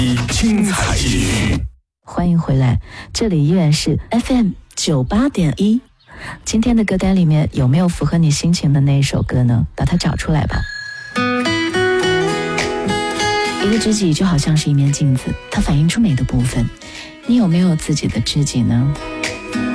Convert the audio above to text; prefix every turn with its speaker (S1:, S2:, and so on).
S1: 精彩继续。
S2: 欢迎回来，这里依然是 FM98.1。今天的歌单里面有没有符合你心情的那一首歌呢？把它找出来吧。一个知己就好像是一面镜子，它反映出美的部分。你有没有自己的知己呢？